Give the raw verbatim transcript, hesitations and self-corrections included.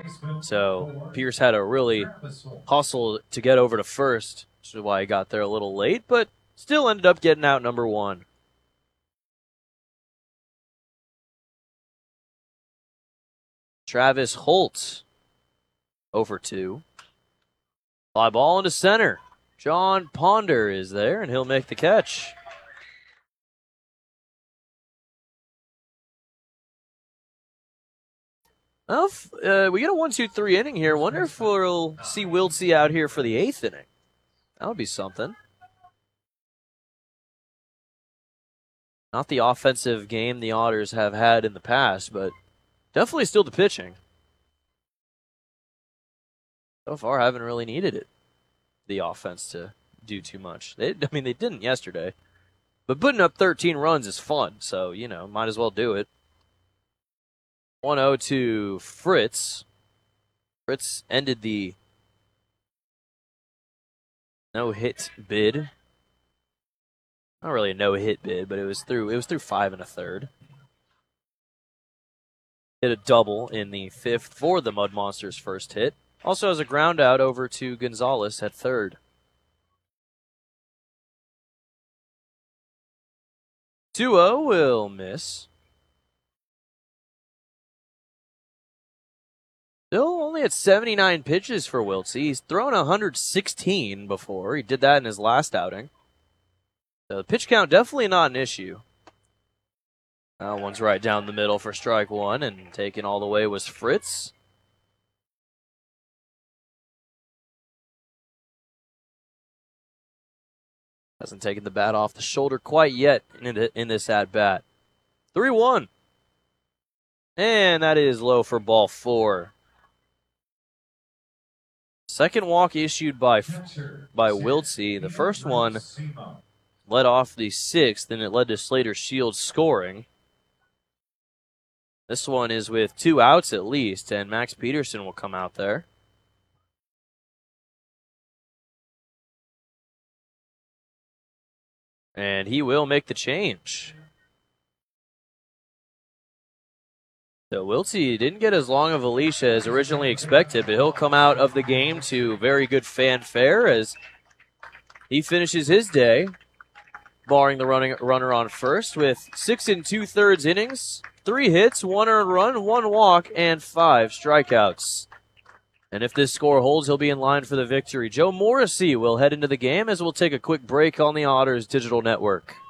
So Pierce had to really hustle to get over to first, which is why he got there a little late, but still ended up getting out number one. Travis Holt over two. Fly ball into center. John Ponder is there, and he'll make the catch. Well, if, uh, we get a one two three inning here. Wonder if we'll see Wiltsey out here for the eighth inning. That would be something. Not the offensive game the Otters have had in the past, but definitely still the pitching. So far, I haven't really needed it, the offense, to do too much. They, I mean, they didn't yesterday. But putting up thirteen runs is fun, so, you know, might as well do it. one oh to Fritz. Fritz ended the no-hit bid. Not really a no-hit bid, but it was through it was through five and a third. Hit a double in the fifth for the Mud Monsters' first hit. Also has a ground out over to Gonzalez at third. two oh will miss. Still only at seventy-nine pitches for Wiltsey. He's thrown one hundred sixteen before. He did that in his last outing. So the pitch count definitely not an issue. That one's right down the middle for strike one, and taken all the way was Fritz. Hasn't taken the bat off the shoulder quite yet in, in this at-bat. three one. And that is low for ball four. Second walk issued by by Wiltsey. The first one led off the sixth, and it led to Slater Shields scoring. This one is with two outs at least, and Max Peterson will come out there. And he will make the change. So Wiltsey didn't get as long of a leash as originally expected, but he'll come out of the game to very good fanfare as he finishes his day, barring the running runner on first, with six and two-thirds innings, three hits, one earned run, one walk, and five strikeouts. And if this score holds, he'll be in line for the victory. Joe Morrissey will head into the game as we'll take a quick break on the Otters Digital Network.